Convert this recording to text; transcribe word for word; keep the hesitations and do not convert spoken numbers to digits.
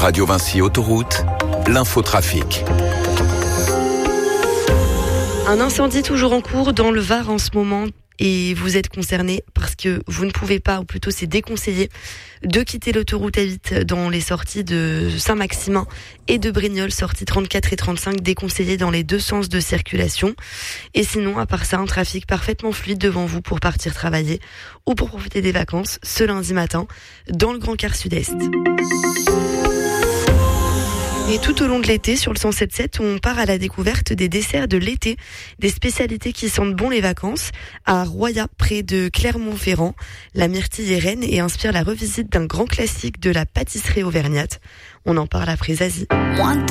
Radio Vinci Autoroute, l'infotrafic. Un incendie toujours en cours dans le Var en ce moment. Et vous êtes concerné parce que vous ne pouvez pas, ou plutôt c'est déconseillé, de quitter l'autoroute A huit dans les sorties de Saint-Maximin et de Brignoles, sorties trente-quatre et trente-cinq, déconseillées dans les deux sens de circulation. Et sinon, à part ça, un trafic parfaitement fluide devant vous pour partir travailler ou pour profiter des vacances ce lundi matin dans le Grand Quart Sud-Est. Et tout au long de l'été, sur le cent sept sept, on part à la découverte des desserts de l'été, des spécialités qui sentent bon les vacances. À Roya, près de Clermont-Ferrand, la myrtille est reine et inspire la revisite d'un grand classique de la pâtisserie auvergnate. On en parle après Zazie.